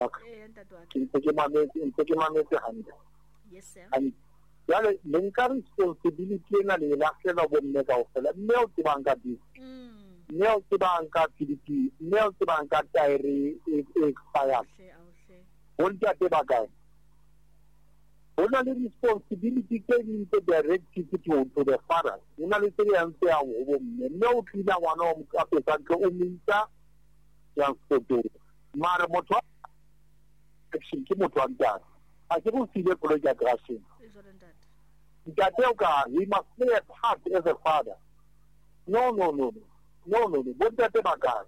ntate wa ka. ntse ke mametse hantle. Yes sir. Jwale le nka responsibility ena le lahlela bomme kaofela, mme o tsebang ka bese, mme o tsebang ka PDP, mme o tsebang ka taere e expired, bontate ba kae? Ho na le responsibility tse ding tse directive to the fathers, ho na le tse yang tse yang ho bomme, mme o tlila ngwana o mo apesa ntle o mo isa transportong. Mara motho wa action ke motho wa ntate, a ke go file koloi ya garage. He must play a part as a father. No. Bontate ba kae?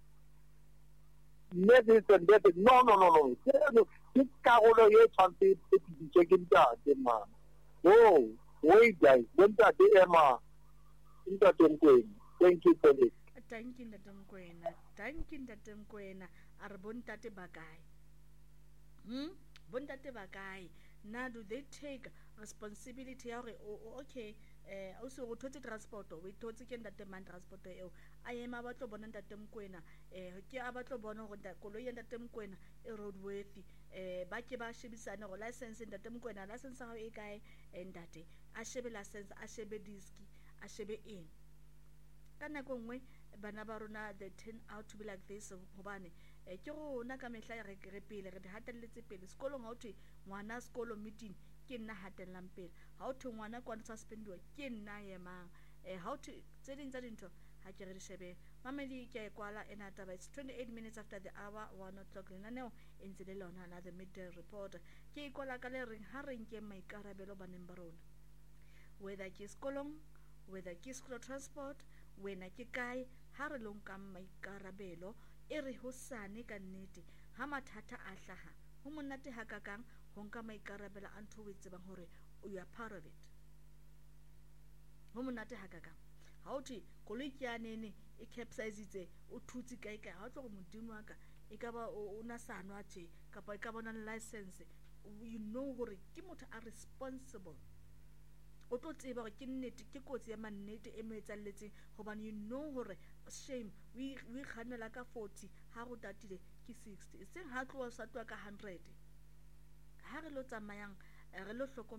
This and that. No. Ke karolo ye tshwantse e piditswe ke ntate man. No, wait guys, bontate ema. Ntate Mkwena. Thank you for this. Thank you Ntate Mkwena. A re bontate ba kae? Bontate ba kae? Now do they take responsibility ya gore okay o se go thotse transport we thotse ke ntate man transport eo a ema ba tlo bona ntate Mkwena ke a ba tlo bona go koloi ya ntate Mkwena e roadworthy ba ke ba shebisane go license ntate Mkwena license ga e kae ntate a shebe license a shebe disk a shebe eng ka nako nngwe bana ba rona they turn out to be like this gobane ke go na ka mehla re pele re hatelletse pele sekolong ga o thwe ngwana sekolo meeting ke nna hatellang pele ga o thwe ngwana kwa suspendiwa ke nna yemang ga o thwe tse ding tsa dintho ha ke re di shebe mamedi ke a kwala ena taba. It's 28 minutes after the hour 1 o'clock lenaneo e ntse le lona la the midday report ke ikwala ka le reng ha re nke maikarabelo baneng ba rona whether ke sekolong whether ke school transport wena ke kae ha re lo nka maikarabelo e re hosane ka nnete ha mathata a hlaha ho monate ha kakang ho nka maikarabelo a ntho o tsebang hore you are part of it. Ho monate ha kakang ha o thi koloi ke anene e capsize o thutse kae ha o tlo go modimo wa ka e ka ba o na sanwa tje kapa e ka bona license you know hore ke motho a responsible o tlo tseba gore ke nnete ke kotsi ya mannete e mo etsalletseng gobane you know hore shame we kganela ka 40 ha go tatile ke 60 seng ha tloa sa tloa ka 100 ha re lo tsamayang re lo